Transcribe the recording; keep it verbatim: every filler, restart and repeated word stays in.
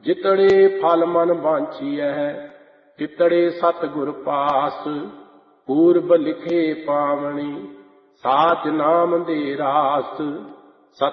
ਜਿਤੜੇ ਫਲ ਮਨ ਬਾਂਛੀਐ ਤਿਤੜੇ ਸਤਿਗੁਰ ਪਾਸ। ਪੂਰਬ ਲਿਖੇ ਪਾਵਣੀ ਸਾਚ ਨਾਮ ਦੇ ਰਾਸ।